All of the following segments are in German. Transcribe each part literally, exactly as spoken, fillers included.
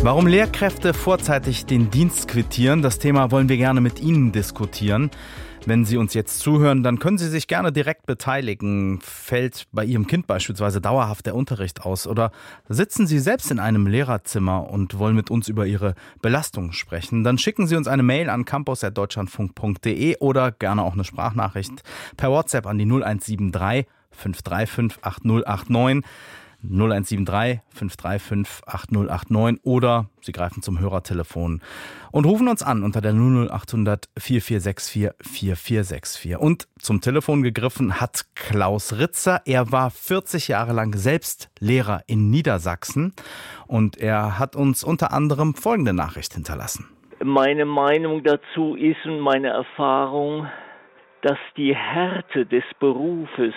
Warum Lehrkräfte vorzeitig den Dienst quittieren, das Thema wollen wir gerne mit Ihnen diskutieren. Wenn Sie uns jetzt zuhören, dann können Sie sich gerne direkt beteiligen. Fällt bei Ihrem Kind beispielsweise dauerhaft der Unterricht aus? Oder sitzen Sie selbst in einem Lehrerzimmer und wollen mit uns über Ihre Belastung sprechen? Dann schicken Sie uns eine Mail an campus at deutschlandfunk punkt de oder gerne auch eine Sprachnachricht per WhatsApp an die null eins sieben drei fünf drei fünf acht null acht neun. null eins sieben drei fünf drei fünf acht null acht neun oder Sie greifen zum Hörertelefon und rufen uns an unter der null null acht hundert vier vier sechs vier vier vier sechs vier. Und zum Telefon gegriffen hat Klaus Ritzer. Er war vierzig Jahre lang selbst Lehrer in Niedersachsen und er hat uns unter anderem folgende Nachricht hinterlassen. Meine Meinung dazu ist und meine Erfahrung, dass die Härte des Berufes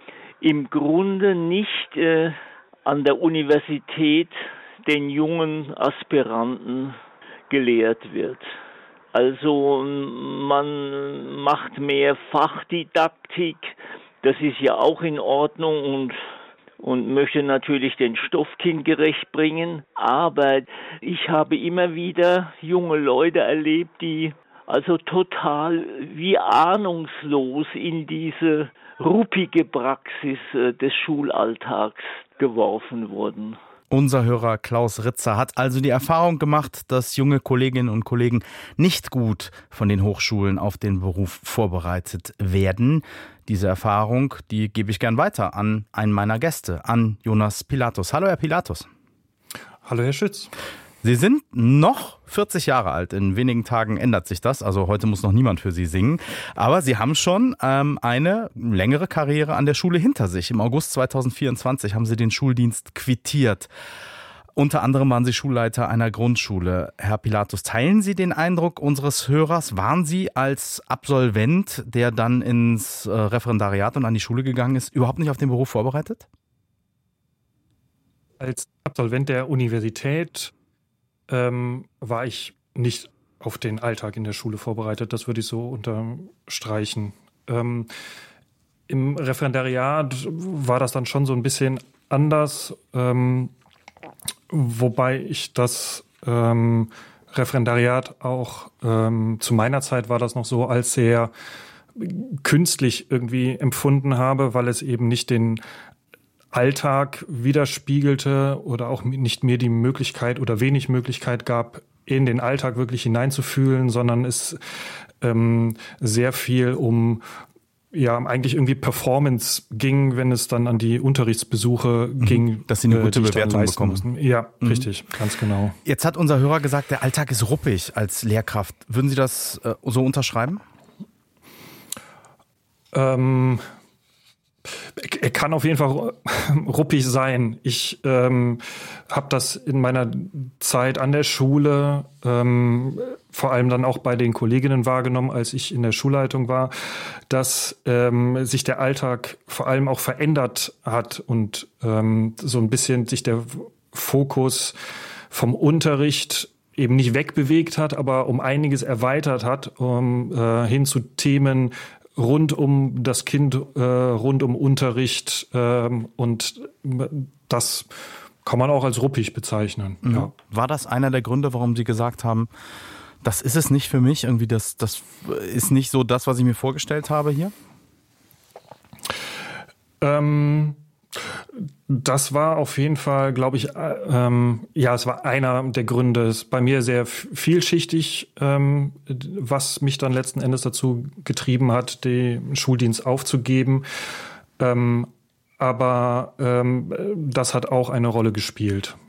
im Grunde nicht äh, an der Universität den jungen Aspiranten gelehrt wird. Also man macht mehr Fachdidaktik, das ist ja auch in Ordnung und, und möchte natürlich den Stoff kindgerecht bringen. Aber ich habe immer wieder junge Leute erlebt, die also total wie ahnungslos in diese ruppige Praxis des Schulalltags geworfen wurden. Unser Hörer Klaus Ritzer hat also die Erfahrung gemacht, dass junge Kolleginnen und Kollegen nicht gut von den Hochschulen auf den Beruf vorbereitet werden. Diese Erfahrung, die gebe ich gern weiter an einen meiner Gäste, an Jonas Pilatus. Hallo, Herr Pilatus. Hallo, Herr Schütz. Sie sind noch vierzig Jahre alt. In wenigen Tagen ändert sich das. Also heute muss noch niemand für Sie singen. Aber Sie haben schon ähm, eine längere Karriere an der Schule hinter sich. Im August zweitausendvierundzwanzig haben Sie den Schuldienst quittiert. Unter anderem waren Sie Schulleiter einer Grundschule. Herr Pilatus, teilen Sie den Eindruck unseres Hörers? Waren Sie als Absolvent, der dann ins äh, Referendariat und an die Schule gegangen ist, überhaupt nicht auf den Beruf vorbereitet? Als Absolvent der Universität Ähm, war ich nicht auf den Alltag in der Schule vorbereitet. Das würde ich so unterstreichen. Ähm, Im Referendariat war das dann schon so ein bisschen anders, ähm, wobei ich das ähm, Referendariat auch ähm, zu meiner Zeit war das noch so als sehr künstlich irgendwie empfunden habe, weil es eben nicht den Alltag widerspiegelte oder auch nicht mir die Möglichkeit oder wenig Möglichkeit gab, in den Alltag wirklich hineinzufühlen, sondern es ähm, sehr viel um ja eigentlich irgendwie Performance ging, wenn es dann an die Unterrichtsbesuche mhm. ging. Dass Sie eine gute Bewertung bekommen. Mussten. Ja, mhm. richtig, ganz genau. Jetzt hat unser Hörer gesagt, der Alltag ist ruppig als Lehrkraft. Würden Sie das äh, so unterschreiben? Ähm... Er kann auf jeden Fall ruppig sein. Ich ähm, habe das in meiner Zeit an der Schule, ähm, vor allem dann auch bei den Kolleginnen wahrgenommen, als ich in der Schulleitung war, dass ähm, sich der Alltag vor allem auch verändert hat und ähm, so ein bisschen sich der Fokus vom Unterricht eben nicht wegbewegt hat, aber um einiges erweitert hat, um äh, hin zu Themen rund um das Kind, äh, rund um Unterricht ähm, und das kann man auch als ruppig bezeichnen. Mhm. Ja. War das einer der Gründe, warum Sie gesagt haben, das ist es nicht für mich, irgendwie das, das ist nicht so das, was ich mir vorgestellt habe hier? Ähm, das war auf jeden Fall, glaube ich, äh, ähm, ja, es war einer der Gründe. Es ist bei mir sehr vielschichtig, ähm, was mich dann letzten Endes dazu getrieben hat, den Schuldienst aufzugeben. Ähm, aber ähm, das hat auch eine Rolle gespielt.